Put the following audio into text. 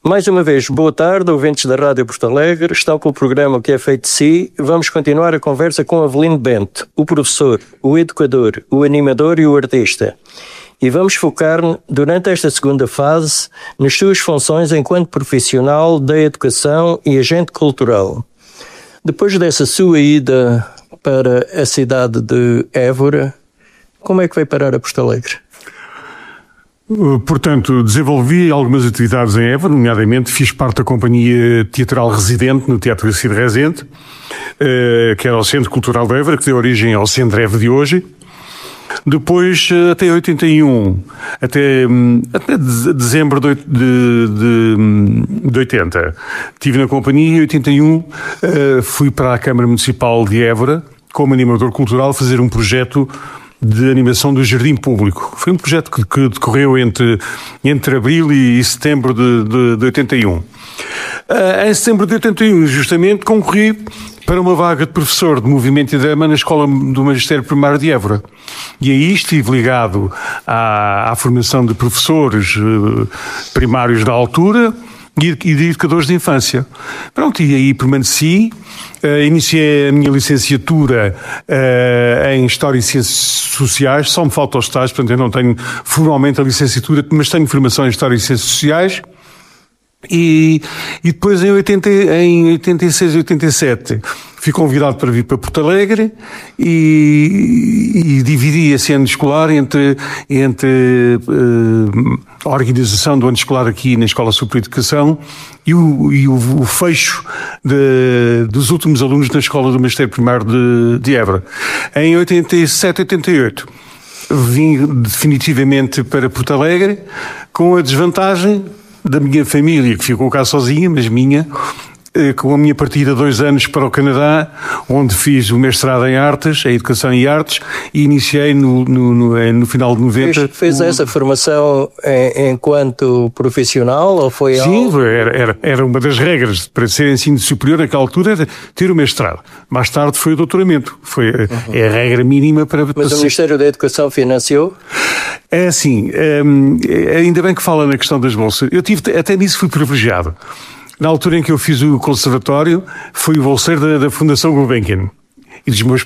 Mais uma vez, boa tarde, ouvintes da Rádio Porto Alegre. Estão com o programa O que é feito de si. Vamos continuar a conversa com Avelino Bento, o professor, o educador, o animador e o artista. E vamos focar, durante esta segunda fase, nas suas funções enquanto profissional da educação e agente cultural. Depois dessa sua ida para a cidade de Évora, como é que veio parar a Porto Alegre? Portanto, desenvolvi algumas atividades em Évora, nomeadamente fiz parte da companhia teatral residente no Teatro Cid Rezende, que era o Centro Cultural de Évora, que deu origem ao Centro Évora de hoje. Depois, até 81, até dezembro de 80, estive na companhia. Em 81 fui para a Câmara Municipal de Évora, como animador cultural, fazer um projeto de animação do Jardim Público. Foi um projeto que decorreu entre abril e setembro de 81. Em setembro de 81, justamente, concorri para uma vaga de professor de movimento e drama na Escola do Magistério Primário de Évora. E aí estive ligado à formação de professores primários da altura e de educadores de infância. Pronto, e aí permaneci. Iniciei a minha licenciatura em História e Ciências Sociais, só me falta os estágios, portanto eu não tenho formalmente a licenciatura, mas tenho formação em História e Ciências Sociais. E depois em 86 e 87 fui convidado para vir para Porto Alegre e dividi esse ano escolar entre a organização do ano escolar aqui na Escola Superior de Educação e o fecho dos últimos alunos na Escola do Magistério Primário de Évora. Em 87, 88 vim definitivamente para Porto Alegre, com a desvantagem da minha família, que ficou cá sozinha, mas minha, com a minha partida 2 anos para o Canadá, onde fiz o mestrado em Artes, em Educação e Artes, e iniciei no final de 90. Fez essa formação enquanto profissional ou foi Sim, era uma das regras para ser ensino superior naquela altura, era ter o mestrado. Mais tarde foi o doutoramento. É a regra mínima para... Mas o Ministério da Educação financiou? É assim, ainda bem que fala na questão das bolsas. Até nisso fui privilegiado. Na altura em que eu fiz o conservatório, fui o bolseiro da Fundação Gulbenkian. E dos meus